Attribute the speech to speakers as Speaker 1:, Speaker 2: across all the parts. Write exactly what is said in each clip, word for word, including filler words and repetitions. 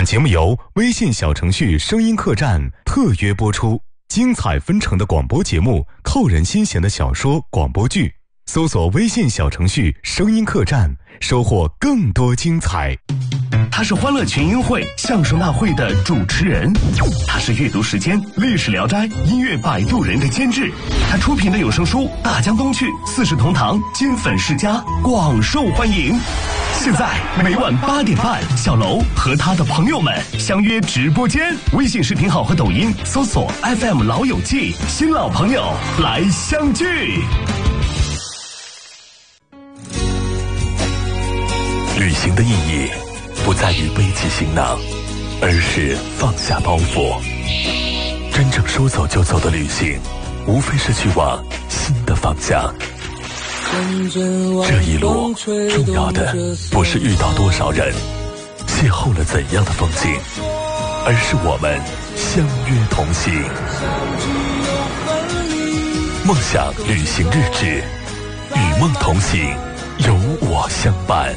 Speaker 1: 本节目由微信小程序声音客栈特约播出，精彩纷呈的广播节目，扣人心弦的小说广播剧，搜索微信小程序声音客栈，收获更多精彩。
Speaker 2: 他是欢乐群英会相声大会的主持人，他是阅读时间历史聊斋音乐摆渡人的监制，他出品的有声书《大江东去》《四世同堂》《金粉世家》广受欢迎。现在每晚八点半，小楼和他的朋友们相约直播间，微信视频号和抖音搜索 F M 老友记，新老朋友来相聚。
Speaker 3: 旅行的意义不在于背起行囊，而是放下包袱。真正说走就走的旅行，无非是去往新的方向。这一路重要的不是遇到多少人，邂逅了怎样的风景，而是我们相约同行。梦想旅行日志，与梦同行，有我相伴。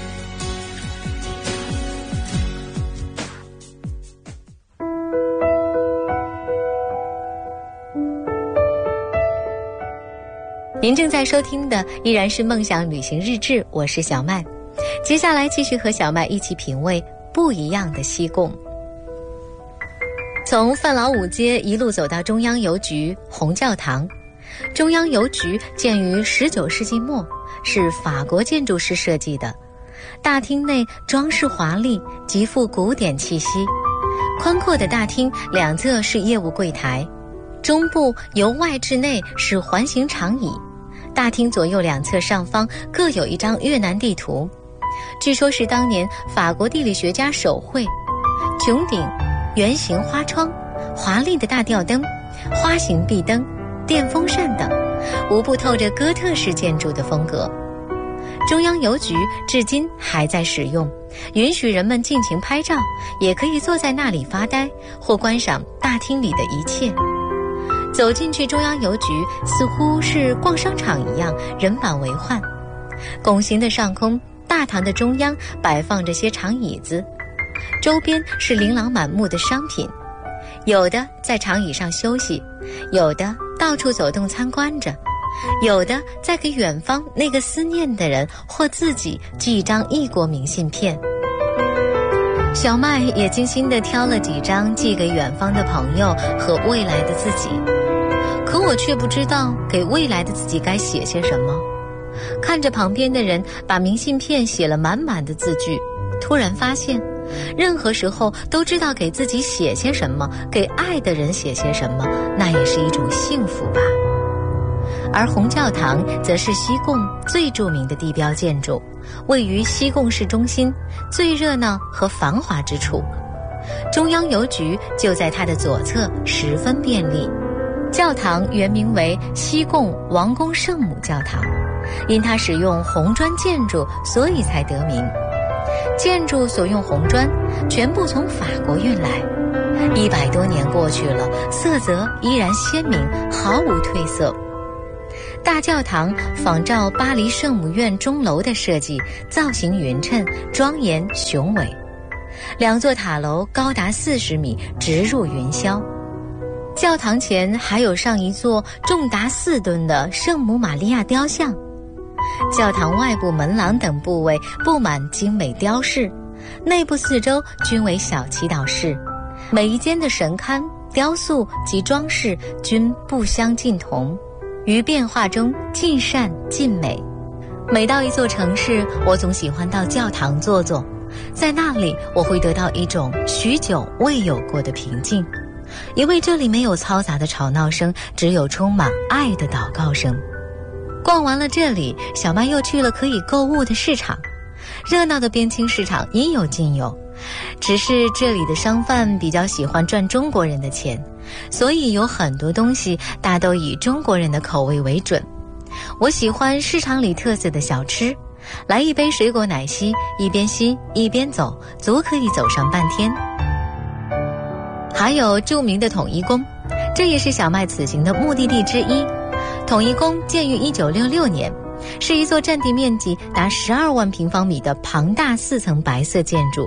Speaker 4: 您正在收听的依然是梦想旅行日志，我是小麦。接下来继续和小麦一起品味不一样的西贡。从范老五街一路走到中央邮局红教堂。中央邮局建于十九世纪末，是法国建筑师设计的。大厅内装饰华丽，极富古典气息。宽阔的大厅两侧是业务柜台，中部由外至内是环形长椅。大厅左右两侧上方各有一张越南地图，据说是当年法国地理学家手绘。穹顶、圆形花窗、华丽的大吊灯、花形壁灯、电风扇等，无不透着哥特式建筑的风格。中央邮局至今还在使用，允许人们尽情拍照，也可以坐在那里发呆或观赏大厅里的一切。走进去中央邮局，似乎是逛商场一样，人满为患。拱形的上空，大堂的中央摆放着些长椅子，周边是琳琅满目的商品，有的在长椅上休息，有的到处走动参观着，有的在给远方那个思念的人或自己寄一张异国明信片。小麦也精心地挑了几张寄给远方的朋友和未来的自己，可我却不知道给未来的自己该写些什么。看着旁边的人把明信片写了满满的字句，突然发现任何时候都知道给自己写些什么，给爱的人写些什么，那也是一种幸福吧。而红教堂则是西贡最著名的地标建筑，位于西贡市中心最热闹和繁华之处。中央邮局就在它的左侧，十分便利。教堂原名为西贡王宫圣母教堂，因它使用红砖建筑，所以才得名。建筑所用红砖全部从法国运来，一百多年过去了，色泽依然鲜明，毫无褪色。大教堂仿照巴黎圣母院钟楼的设计，造型匀称，庄严雄伟。两座塔楼高达四十米，直入云霄。教堂前还有上一座重达四吨的圣母玛利亚雕像。教堂外部门廊等部位布满精美雕饰，内部四周均为小祈祷室，每一间的神龛、雕塑及装饰均不相尽同，于变化中尽善尽美。每到一座城市，我总喜欢到教堂坐坐，在那里我会得到一种许久未有过的平静，因为这里没有嘈杂的吵闹声，只有充满爱的祷告声。逛完了这里，小麦又去了可以购物的市场。热闹的边青市场应有尽有，只是这里的商贩比较喜欢赚中国人的钱，所以有很多东西大都以中国人的口味为准。我喜欢市场里特色的小吃，来一杯水果奶昔，一边吸一边走，足可以走上半天。还有著名的统一宫，这也是小麦此行的目的地之一。统一宫建于一九六六年，是一座占地面积达十二万平方米的庞大四层白色建筑，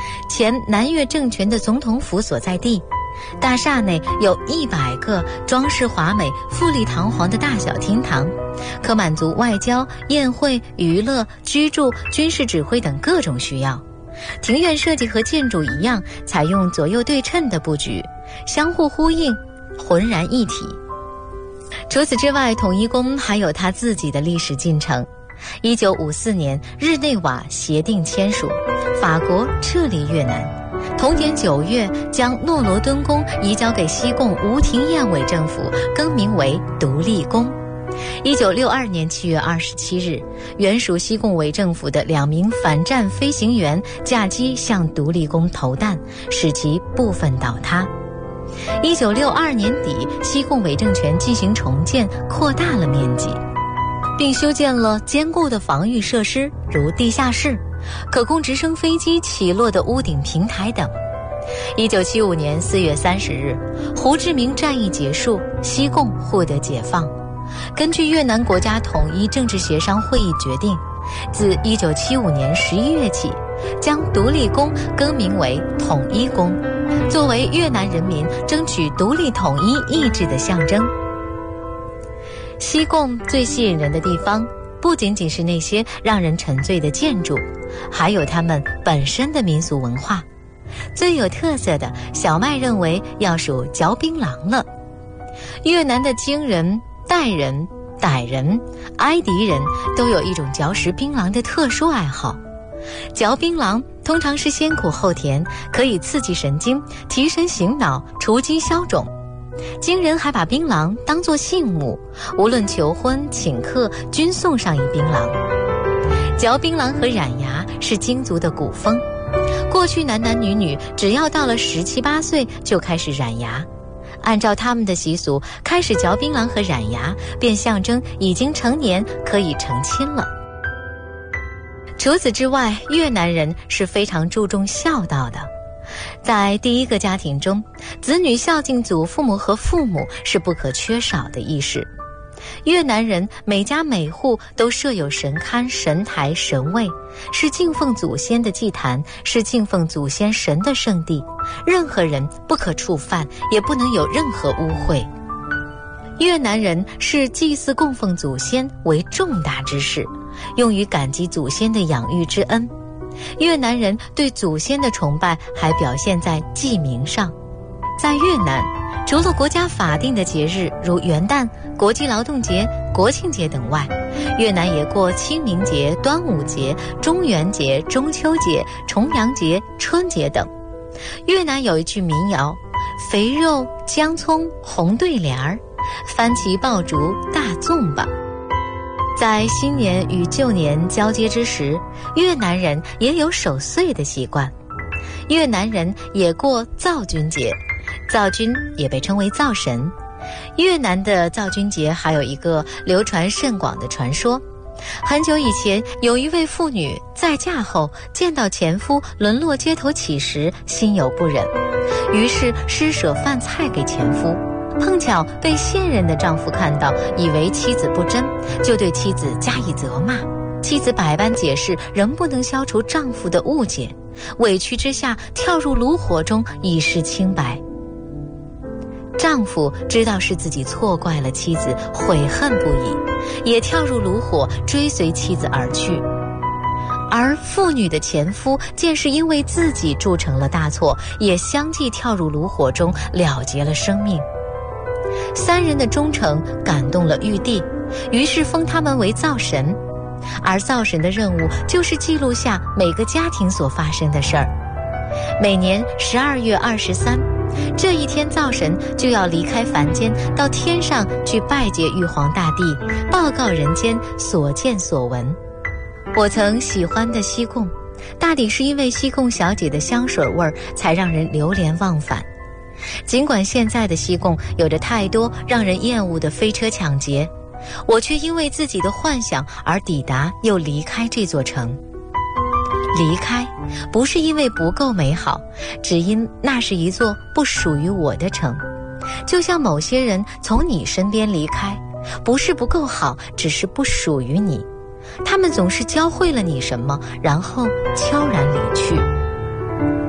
Speaker 4: 前南越政权的总统府所在地。大厦内有一百个装饰华美、富丽堂皇的大小厅堂，可满足外交、宴会、娱乐、居住、军事指挥等各种需要。庭院设计和建筑一样，采用左右对称的布局，相互呼应，浑然一体。除此之外，统一宫还有它自己的历史进程。一九五四年，日内瓦协定签署，法国撤离越南。同年九月，将诺罗敦宫移交给西贡吴廷艳伪政府，更名为独立宫。一九六二年七月二十七日，原属西贡伪政府的两名反战飞行员驾机向独立宫投弹，使其部分倒塌。一九六二年底，西贡伪政权进行重建，扩大了面积，并修建了坚固的防御设施，如地下室、可供直升飞机起落的屋顶平台等。一九七五年四月三十日，胡志明战役结束，西贡获得解放。根据越南国家统一政治协商会议决定，自一九七五年十一月起，将独立宫更名为统一宫，作为越南人民争取独立统一意志的象征。西贡最吸引人的地方，不仅仅是那些让人沉醉的建筑，还有他们本身的民俗文化。最有特色的，小麦认为要数嚼槟榔了。越南的京人、傣人、傣人、埃迪人都有一种嚼食槟榔的特殊爱好。嚼槟榔通常是先苦后甜，可以刺激神经、提神醒脑、除疾消肿。京人还把槟榔当作信物，无论求婚、请客，均送上一槟榔。嚼槟榔和染牙是京族的古风，过去男男女女只要到了十七八岁就开始染牙。按照他们的习俗，开始嚼槟榔和染牙，便象征已经成年，可以成亲了。除此之外，越南人是非常注重孝道的。在第一个家庭中，子女孝敬祖父母和父母是不可缺少的仪式。越南人每家每户都设有神龛、神台、神位，是敬奉祖先的祭坛，是敬奉祖先神的圣地，任何人不可触犯，也不能有任何污秽。越南人视祭祀供奉祖先为重大之事，用于感激祖先的养育之恩。越南人对祖先的崇拜还表现在祭名上。在越南，除了国家法定的节日如元旦、国际劳动节、国庆节等外，越南也过清明节、端午节、中元节、中秋节、重阳节、春节等。越南有一句民谣：肥肉、姜葱、红对联儿，番旗爆竹大粽吧。在新年与旧年交接之时，越南人也有守岁的习惯。越南人也过灶君节，灶君也被称为灶神。越南的灶君节还有一个流传甚广的传说。很久以前，有一位妇女再嫁后见到前夫沦落街头乞食，心有不忍，于是施舍饭菜给前夫。碰巧被现任的丈夫看到，以为妻子不贞，就对妻子加以责骂。妻子百般解释，仍不能消除丈夫的误解，委屈之下跳入炉火中以示清白。丈夫知道是自己错怪了妻子，悔恨不已，也跳入炉火追随妻子而去。而妇女的前夫见是因为自己铸成了大错，也相继跳入炉火中了结了生命。三人的忠诚感动了玉帝，于是封他们为灶神。而灶神的任务就是记录下每个家庭所发生的事儿。每年十二月二十三，这一天灶神就要离开凡间，到天上去拜谒玉皇大帝，报告人间所见所闻。我曾喜欢的西贡，大抵是因为西贡小姐的香水味儿，才让人流连忘返。尽管现在的西贡有着太多让人厌恶的飞车抢劫，我却因为自己的幻想而抵达又离开这座城。离开不是因为不够美好，只因那是一座不属于我的城。就像某些人从你身边离开，不是不够好，只是不属于你。他们总是教会了你什么，然后悄然离去。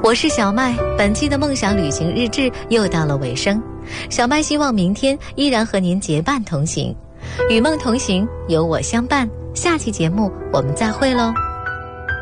Speaker 4: 我是小麦，本期的梦想旅行日志又到了尾声。小麦希望明天依然和您结伴同行，与梦同行，有我相伴。下期节目我们再会喽。